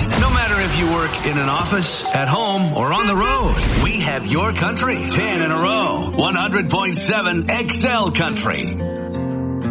No matter if you work in an office, at home, or on the road, we have your country. 10 in a row. 100.7 XL Country.